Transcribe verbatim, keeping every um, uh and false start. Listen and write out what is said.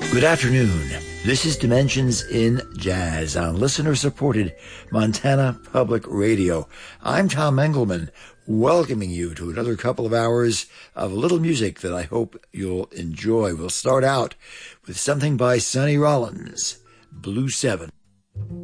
Good afternoon. This is Dimensions in Jazz on listener-supported Montana Public Radio. I'm Tom Engelman, welcoming you to another couple of hours of a little music that I hope you'll enjoy. We'll start out with something by Sonny Rollins, Blue Seven.